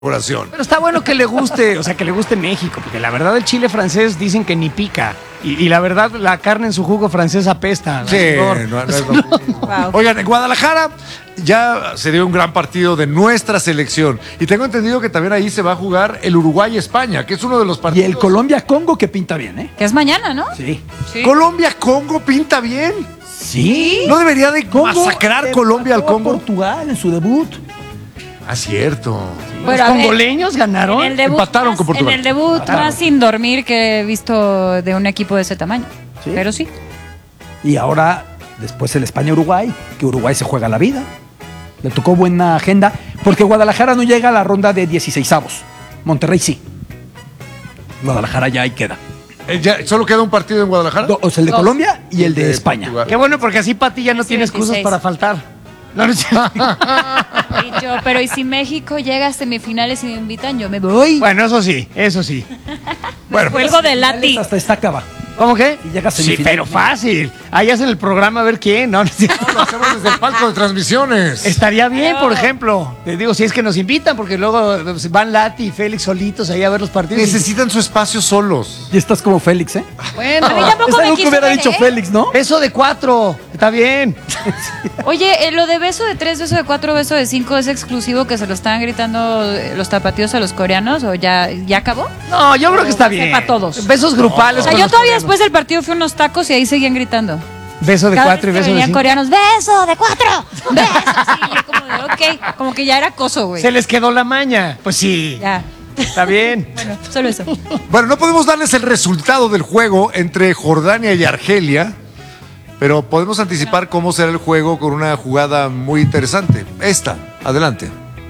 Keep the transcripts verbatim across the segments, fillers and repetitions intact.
Oración. Pero está bueno que le guste, o sea, que le guste México, porque la verdad el chile francés dicen que ni pica. Y, y la verdad la carne en su jugo francés apesta. Sí, no, no es lo mismo. Wow. Oigan, en Guadalajara ya se dio un gran partido de nuestra selección. Y tengo entendido que también ahí se va a jugar el Uruguay-España, que es uno de los partidos. Y el Colombia-Congo que pinta bien, ¿eh? Que es mañana, ¿no? Sí. sí. ¿Colombia-Congo pinta bien? Sí. ¿No debería de Congo masacrar Colombia al Congo? Portugal en su debut. Ah, cierto. Los bueno, congoleños ganaron. En el debut Empataron más, con Portugal. En el debut Empataron. más sin dormir que he visto de un equipo de ese tamaño. ¿Sí? Pero sí. Y ahora, después el España-Uruguay, que Uruguay se juega la vida. Le tocó buena agenda, porque Guadalajara no llega a la ronda de dieciseisavos. Monterrey sí. Guadalajara ya ahí queda. ¿Ya ¿Solo queda un partido en Guadalajara? Do, o sea, el de Dos. Colombia y el de, de España. Portugal. Qué bueno, porque así Pati ya no sí, tiene excusas dieciséis para faltar. No, no, y yo, pero ¿y si México llega a semifinales y me invitan? Yo me voy. Bueno, eso sí, eso sí. Bueno, cuelgo de Lati. Hasta esta acaba. ¿Cómo qué? Y llegas sí, pero fácil. Ahí hacen el programa a ver quién. No, no, no, lo hacemos desde el palco de transmisiones. Estaría bien, por ejemplo. Te digo, si es que nos invitan, porque luego van Lati y Félix solitos ahí a ver los partidos. Necesitan su espacio solos. Y estás como Félix, ¿eh? Bueno, a mí tampoco es me algo que hubiera ver, dicho ¿eh? Félix, ¿no? Beso de cuatro. Está bien. Oye, eh, lo de beso de tres, beso de cuatro, beso de cinco, ¿es exclusivo que se lo están gritando los tapatíos a los coreanos o ya, ya acabó? No, yo creo que está bien. Para todos. Besos grupales. O sea, yo todavía después del partido fui a unos tacos y ahí seguían gritando. Beso de Cada cuatro y vez beso que de cinco. Coreanos, beso de cuatro, beso. Sí, yo como de, ok, como que ya era acoso, güey. Se les quedó la maña. Pues sí. Ya. Está bien. Bueno, solo eso. Bueno, no podemos darles el resultado del juego entre Jordania y Argelia, pero podemos anticipar no. cómo será el juego con una jugada muy interesante. Esta, adelante.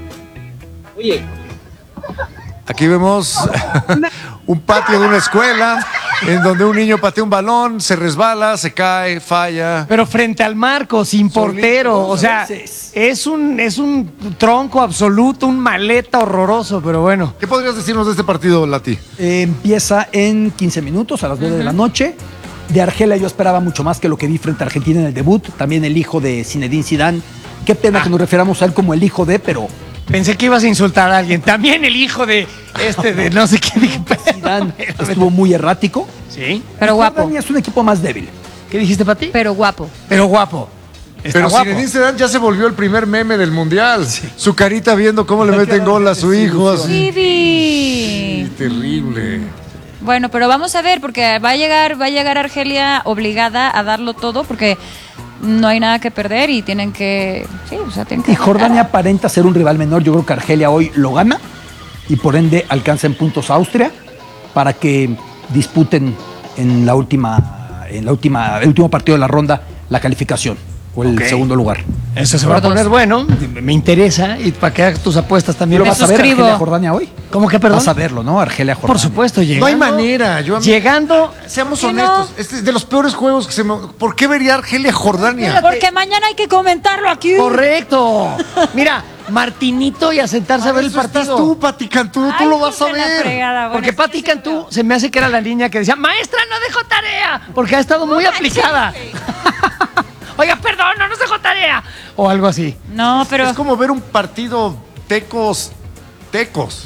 Oye. Aquí vemos un patio de una escuela en donde un niño patea un balón, se resbala, se cae, falla. Pero frente al marco, sin portero. O sea, es un, es un tronco absoluto, un maleta horroroso, pero bueno. ¿Qué podrías decirnos de este partido, Lati? Eh, empieza en quince minutos, a las nueve uh-huh. de la noche. De Argelia yo esperaba mucho más que lo que vi frente a Argentina en el debut. También el hijo de Zinedine Zidane. Qué pena ah. que nos refiramos a él como el hijo de, pero... Pensé que ibas a insultar a alguien. También el hijo de este, de no sé qué. Zidane estuvo muy errático. Sí. Pero guapo. Jordania es un equipo más débil. ¿Qué dijiste, Pati? Pero guapo. Pero guapo. Está Pero Zinedine Zidane ya se volvió el primer meme del mundial. Sí. Su carita viendo cómo le meten gol a su hijo. Así. Sí, terrible. Bueno, pero vamos a ver, porque va a llegar, va a llegar Argelia obligada a darlo todo, porque no hay nada que perder y tienen que... Sí, o sea, tienen que... Y Jordania aparenta ser un rival menor. Yo creo que Argelia hoy lo gana y por ende alcanza en puntos a Austria para que disputen en la última, en la última, el último partido de la ronda la calificación o el okay. segundo lugar. Eso se va a poner bueno, me interesa, y para que hagas tus apuestas también. ¿Lo vas a ver Argelia Jordania hoy? ¿Cómo que perdón? Vas a verlo, ¿no? Argelia Jordania. Por supuesto, llegando. No hay manera. Yo, llegando. Seamos honestos, no? Este es de los peores juegos que se me... ¿Por qué vería Argelia Jordania? Porque mañana hay que comentarlo aquí. Correcto. Mira, Martinito y a sentarse a, a ver el partido. Estás tú, Pati Cantú, tú lo vas a ver. Fregada, bueno, porque Pati Cantú se me hace que era la niña que decía, maestra, no dejó tarea, porque ha estado muy aplicada. Oiga, perdón, no nos dejó tarea. O algo así. No, pero... Es como ver un partido tecos, tecos.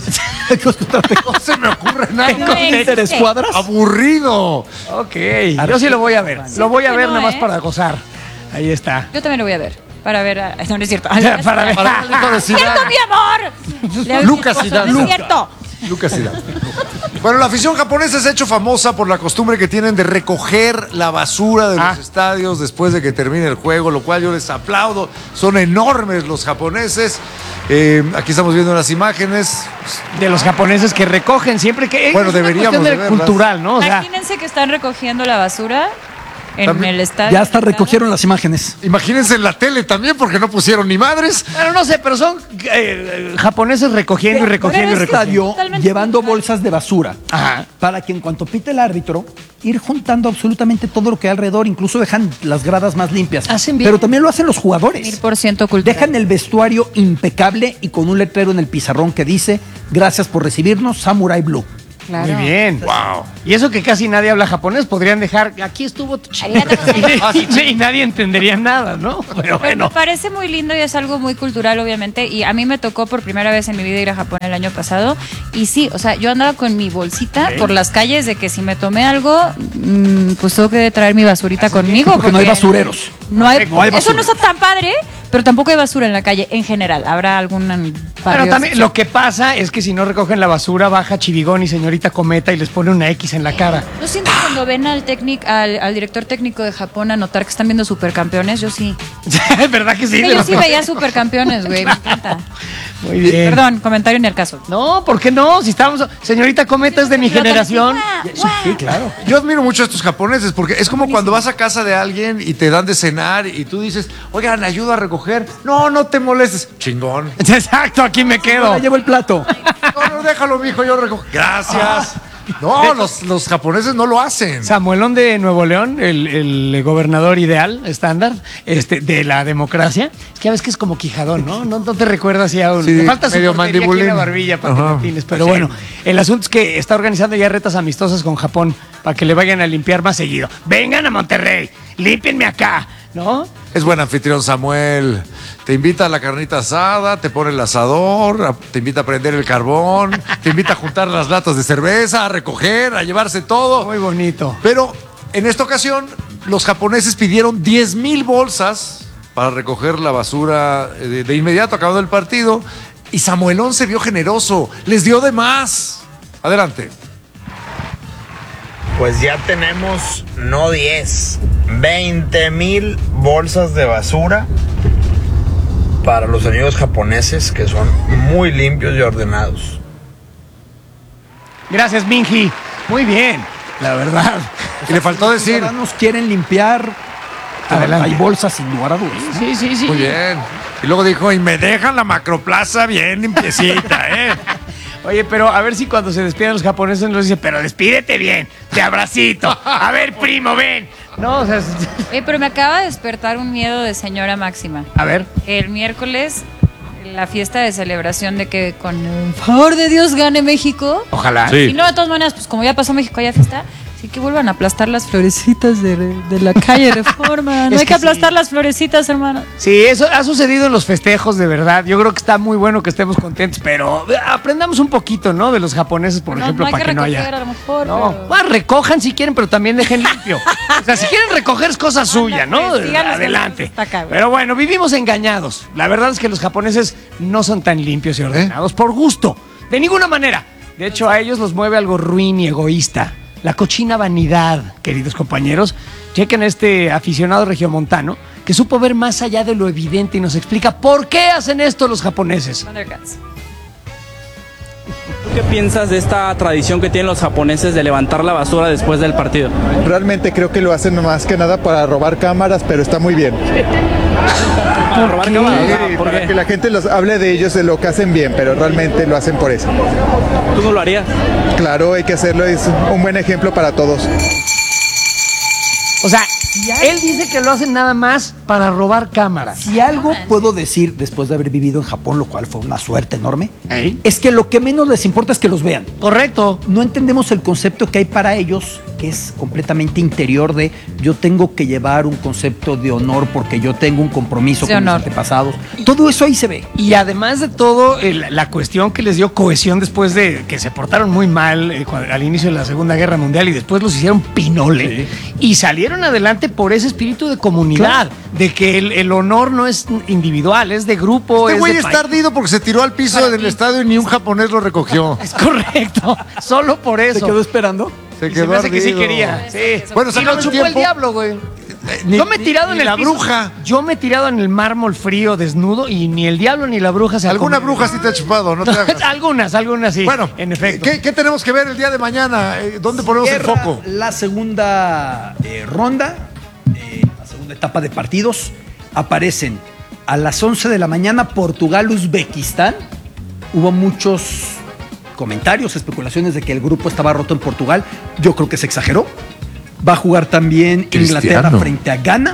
No se me ocurre nada. ¿Interescuadras? Aburrido. Ok, yo sí lo voy a ver. Lo voy a ver nada más para gozar. Ahí está. Yo también lo voy a ver. Para ver... A... No, no es cierto. Para, para ver. Para ver ¡Cierto, mi amor! Lucas Zidane. No es cierto. Lucas Zidane. Bueno, la afición japonesa se ha hecho famosa por la costumbre que tienen de recoger la basura de ah. los estadios después de que termine el juego, lo cual yo les aplaudo. Son enormes los japoneses. Eh, aquí estamos viendo las imágenes de los japoneses que recogen siempre que bueno, es una deberíamos de de cultural, ¿no? O sea, imagínense que están recogiendo la basura en también, el estadio. Ya hasta recogieron las imágenes. Imagínense en la tele también, porque no pusieron ni madres. Pero no sé, pero son eh, japoneses recogiendo y recogiendo y recogiendo. Estadio llevando cultural. Bolsas de basura. Ajá. Para que en cuanto pite el árbitro, ir juntando absolutamente todo lo que hay alrededor. Incluso dejan las gradas más limpias. Hacen bien. Pero también lo hacen los jugadores. Mil por ciento cultural. Dejan el vestuario impecable y con un letrero en el pizarrón que dice: gracias por recibirnos, Samurai Blue. Claro. Muy bien. Wow. Y eso que casi nadie habla japonés, podrían dejar, aquí estuvo tu chica. y, y nadie entendería nada, ¿no? Pero bueno. Me parece muy lindo y es algo muy cultural, obviamente. Y a mí me tocó por primera vez en mi vida ir a Japón el año pasado. Y sí, o sea, yo andaba con mi bolsita Sí. por las calles de que si me tomé algo, mmm, pues tengo que traer mi basurita conmigo. Porque no hay basureros. No hay, No hay eso no basura. está tan padre, pero tampoco hay basura en la calle en general. Habrá alguna. Pero también lo que pasa es que si no recogen la basura, baja Chivigón y señorita Cometa y les pone una X en la cara. ¿No sientes cuando ven al, técnic, al, al director técnico de Japón a notar que están viendo supercampeones? Yo sí. ¿Verdad que sí? Sí, yo sí veía supercampeones, güey. Me encanta. Muy bien. Perdón, comentario ni al caso. No, ¿por qué no? Si estábamos. Señorita Cometa es de mi generación. Sí, claro. Yo admiro mucho a estos japoneses porque es como cuando vas a casa de alguien y te dan de cenar y tú dices, oigan, ayuda a recoger. No, no te molestes. Chingón. Exacto, aquí me quedo. Ahora llevo el plato. No, no, déjalo, mijo, yo recojo. Gracias. No, los, los japoneses no lo hacen. Samuelón de Nuevo León, el, el gobernador ideal, estándar, este, de la democracia. Es que ya ves que es como Quijadón, ¿no? No, no te recuerdas ya un. Sí, te falta su medio portería aquí en la mandibulín. barbilla para que Ajá. latines. Pero Sí. bueno, el asunto es que está organizando ya retas amistosas con Japón para que le vayan a limpiar más seguido. Vengan a Monterrey, límpienme acá, ¿no? Es buen anfitrión, Samuel. Te invita a la carnita asada, te pone el asador, a- te invita a prender el carbón, te invita a juntar las latas de cerveza, a recoger, a llevarse todo. Muy bonito. Pero en esta ocasión, los japoneses pidieron diez mil bolsas para recoger la basura eh, de, de inmediato, acabado el partido. Y Samuelón se vio generoso, les dio de más. Adelante. Pues ya tenemos no diez, veinte mil bolsas de basura para los amigos japoneses que son muy limpios y ordenados. Gracias, Minji. Muy bien, la verdad. Y le faltó Los decir, ciudadanos quieren limpiar. Adelante. Hay bolsas sin lugar a dudas. ¿no? Sí, sí, sí. muy bien. Y luego dijo, y me dejan la macroplaza bien limpiecita, ¿eh? Oye, pero a ver si cuando se despiden los japoneses nos dice, pero despídete bien, te abracito. A ver, primo, ven. No, o sea, es- Oye, pero me acaba de despertar un miedo de señora Máxima. a ver. El miércoles, la fiesta de celebración de que con el favor de Dios gane México. Ojalá. Sí. Y no, de todas maneras, pues como ya pasó México, ya fiesta, sí que vuelvan a aplastar las florecitas de, de la calle Reforma. No Es hay que que aplastar sí. las florecitas, hermano. Sí, eso ha sucedido en los festejos, de verdad. Yo creo que está muy bueno que estemos contentos, pero aprendamos un poquito, ¿no? De los japoneses, por No, ejemplo, no hay para que que, no recoger, haya. a lo mejor, No, pero- bueno, recojan si quieren, pero también dejen limpio. O sea, si quieren recoger es cosa suya, ¿no? pues, díganos que Adelante. está acá, güey. Pero bueno, vivimos engañados. La verdad es que los japoneses no son tan limpios y ordenados por gusto. De ninguna manera. De hecho, a ellos los mueve algo ruin y egoísta. La cochina vanidad, queridos compañeros. Chequen a este aficionado regiomontano que supo ver más allá de lo evidente y nos explica por qué hacen esto los japoneses. Thundercats. ¿Tú qué piensas de esta tradición que tienen los japoneses de levantar la basura después del partido? Realmente creo que lo hacen más que nada para robar cámaras, pero está muy bien. ¿Para robar cámaras? Sí, ¿Por para qué? que la gente los hable de ellos de lo que hacen bien, pero realmente lo hacen por eso. ¿Tú no lo harías? Claro, hay que hacerlo, es un buen ejemplo para todos. O sea, él dice que lo hacen nada más para robar cámaras. Si algo puedo decir después de haber vivido en Japón, lo cual fue una suerte enorme, ¿Eh? es que lo que menos les importa es que los vean. Correcto. No entendemos el concepto que hay para ellos, que es completamente interior de yo tengo que llevar un concepto de honor porque yo tengo un compromiso De con mis honor. antepasados. Todo eso ahí se ve. Y además de todo, el- la cuestión que les dio cohesión después de que se portaron muy mal eh, cuando- al inicio de la Segunda Guerra Mundial y después los hicieron pinole. Y salieron adelante por ese espíritu de comunidad, de que el, el honor no es individual, es de grupo. Este es güey de está país. ardido porque se tiró al piso Para del ti. estadio y ni un japonés lo recogió. Es correcto, solo por eso. Se quedó esperando. Se Y se quedó me hace que sí ardido. quería. Sí. Bueno, y se lo acabó el chupó el tiempo. diablo, güey. Eh, ni- Yo me he tirado ni- en ni el la piso. bruja. Yo me he tirado en el mármol frío, desnudo, y ni el diablo ni la bruja se ha Alguna comido. bruja sí te ha chupado, no te hagas. algunas, algunas sí. Bueno, en efecto. ¿qué, qué tenemos que ver el día de mañana? Eh, ¿Dónde ponemos el Cierra foco? La segunda eh, ronda, eh, la segunda etapa de partidos, aparecen a las once de la mañana Portugal-Uzbekistán. Hubo muchos comentarios, especulaciones de que el grupo estaba roto en Portugal. Yo creo que se exageró. Va a jugar también Cristiano. Inglaterra frente a Ghana.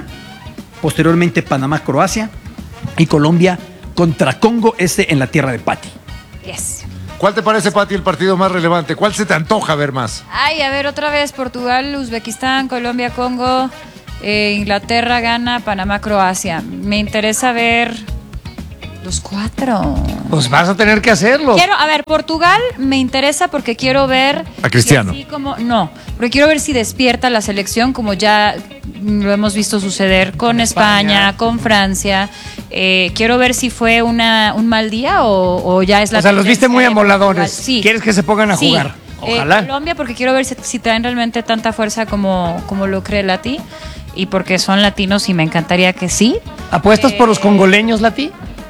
Posteriormente Panamá-Croacia. Y Colombia contra Congo, este en la tierra de Pati. Yes. Yes. ¿Cuál te parece, Pati, el partido más relevante? ¿Cuál se te antoja ver más? Ay, a ver, otra vez, Portugal, Uzbekistán, Colombia, Congo, eh, Inglaterra, Ghana, Panamá, Croacia. Me interesa ver los cuatro. Pues vas a tener que hacerlo. Quiero, a ver, Portugal me interesa porque quiero ver... A Cristiano. si así como, no, porque quiero ver si despierta la selección como ya lo hemos visto suceder con España, España con Francia. Eh, quiero ver si fue una, un mal día o, o ya es la... O sea, los viste muy tendencia de amoladores. Portugal. Sí. ¿Quieres que se pongan a Sí. jugar? Eh, Ojalá. Colombia, porque quiero ver si, si traen realmente tanta fuerza como, como lo cree Lati. Y porque son latinos y me encantaría que sí. ¿Apuestas Eh, por los congoleños, Lati?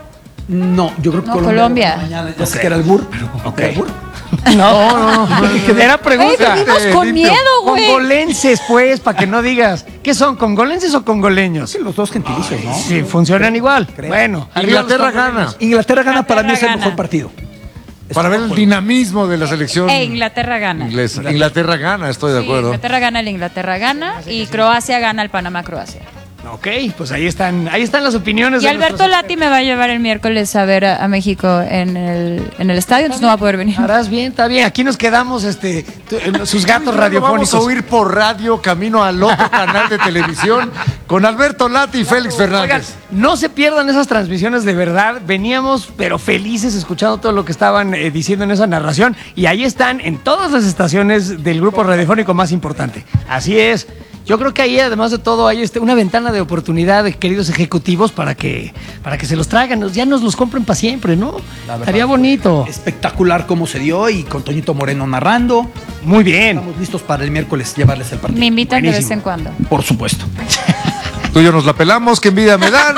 No, yo creo que No, Colombia. Colombia. Mañana, ya sé que era el Bur, pero Ok. ¿era el Bur? No, no, no. Era pregunta. Güey, vivimos con limpio. miedo, güey. Congolenses, pues, para que no digas. ¿Qué son, congolenses o congoleños? Sí, los dos gentilicios, ¿no? Sí, funcionan igual. Bueno, arriba Inglaterra los congoleños. gana. Inglaterra gana, para mí es el Inglaterra mejor gana. partido. Para ver el dinamismo de la selección E Inglaterra gana. inglesa. Inglaterra gana, estoy de Sí, acuerdo. Inglaterra gana, el Inglaterra gana y Croacia gana el Panamá Croacia. Ok, pues ahí están, ahí están las opiniones. Y de Alberto nuestros- Lati me va a llevar el miércoles a ver a, a México en el, en el estadio, entonces no va a poder venir. Harás bien, está bien. Aquí nos quedamos, este, tu- eh, sus gatos Lo radiofónicos. vamos a oír por radio camino al otro canal de televisión con Alberto Lati y Félix Oigan, Fernández. no se pierdan esas transmisiones de verdad. Veníamos, pero felices, escuchando todo lo que estaban eh, diciendo en esa narración. Y ahí están en todas las estaciones del grupo radiofónico más importante. Así es. Yo creo que ahí, además de todo, hay este, una ventana de oportunidad, queridos ejecutivos, para que, para que se los traigan. Ya nos los compren para siempre, ¿no? Estaría bonito. Espectacular cómo se dio y con Toñito Moreno narrando. Muy bien. Estamos listos para el miércoles llevarles el partido. Me invitan de vez Buenísimo. en cuando. Por supuesto. Tú y yo nos la pelamos, qué envidia me dan.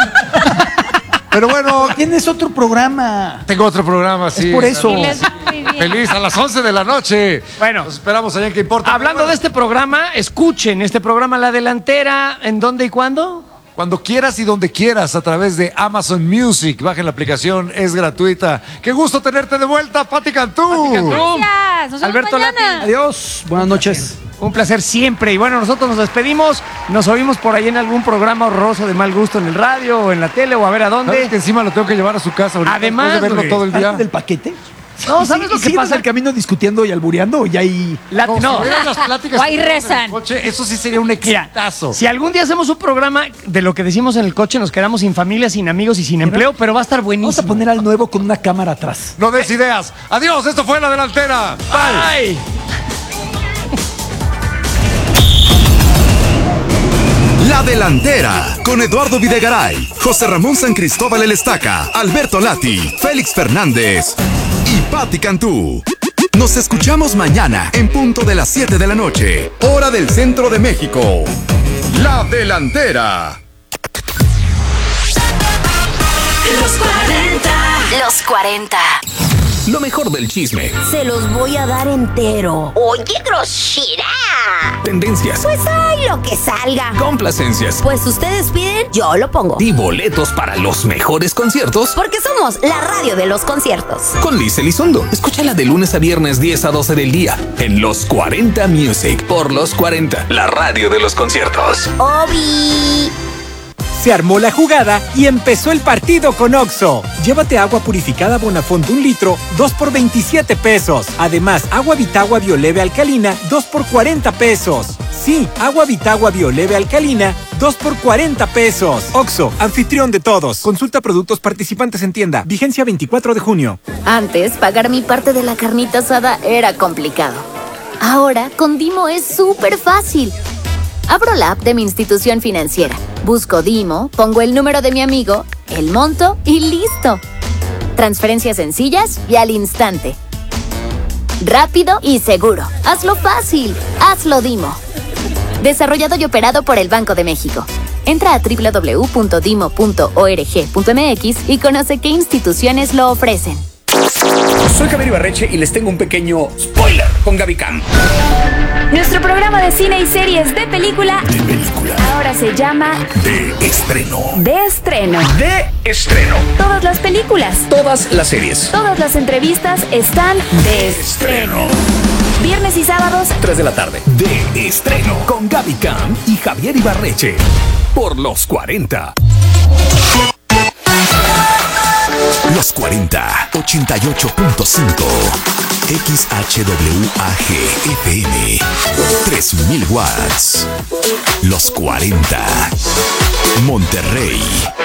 Pero bueno, Tienes otro programa. tengo otro programa, sí. Es por eso. Y les va muy bien. Feliz a las once de la noche. Bueno. Nos esperamos allá en que importa. Hablando Pero de bueno, este programa, escuchen este programa La Delantera. ¿En dónde y cuándo? Cuando quieras y donde quieras a través de Amazon Music. Bajen la aplicación, es gratuita. Qué gusto tenerte de vuelta, Pati Cantú. Gracias. Nos vemos Alberto mañana. Lati. Adiós. Buenas noches. Un placer siempre. Y bueno, nosotros nos despedimos. Nos oímos por ahí en algún programa horroroso de mal gusto en el radio o en la tele o a ver a ¿Sabes que dónde. encima lo tengo que llevar a su casa ahorita? Además, después de verlo güey. todo el día. ¿Parte del paquete? No, ¿sabes lo que pasa? el camino discutiendo y albureando? Y ahí... La- No, no. si vieran las pláticas O ahí que tenemos en el rezan. coche, eso sí sería un Mira, exitazo. si algún día hacemos un programa de lo que decimos en el coche, nos quedamos sin familia, sin amigos y sin empleo, pero va a estar Vamos a buenísimo. poner al nuevo con una cámara atrás. No des ideas. Adiós, esto fue La Delantera. Bye. Bye. La Delantera, con Eduardo Videgaray, José Ramón San Cristóbal El Estaca, Alberto Lati, Félix Fernández y Pati Cantú. Nos escuchamos mañana en punto de las siete de la noche, hora del centro de México. La Delantera. Los cuarenta. Los cuarenta. Lo mejor del chisme, Se los voy a dar entero. Oye, grosera. tendencias, Pues hay lo que salga. complacencias Pues ustedes piden, yo lo pongo. y boletos para los mejores conciertos Porque somos la radio de los conciertos. con Liz Elizondo. Escúchala de lunes a viernes diez a doce del día en Los cuarenta Music por Los cuarenta, la radio de los conciertos. Obi. Se armó la jugada y empezó el partido con Oxxo. Llévate agua purificada Bonafont de un litro, dos por veintisiete pesos. Además, agua Vitagua Bioleve Alcalina, dos por cuarenta pesos. Sí, agua Vitagua Bioleve Alcalina, dos por cuarenta pesos. Oxxo, anfitrión de todos. Consulta productos participantes en tienda. Vigencia veinticuatro de junio. Antes, pagar mi parte de la carnita asada era complicado. Ahora, con Dimo es súper fácil. Abro la app de mi institución financiera, busco Dimo, pongo el número de mi amigo, el monto y listo. Transferencias sencillas y al instante. Rápido y seguro. Hazlo fácil. Hazlo Dimo. Desarrollado y operado por el Banco de México. Entra a doble u doble u doble u punto dimo punto org punto m x y conoce qué instituciones lo ofrecen. Soy Javier Ibarreche y les tengo un pequeño spoiler con Gaby Cam. Nuestro programa de cine y series de película, De película, ahora se llama de estreno, De Estreno. De estreno. Todas las películas, Todas las series. todas las entrevistas están de estreno. Viernes y sábados, tres de la tarde. de estreno con Gaby Cam y Javier Ibarreche por Los cuarenta. Los cuarenta, ochenta y ocho punto cinco. X H W A G F M. tres mil watts. Los cuarenta. Monterrey.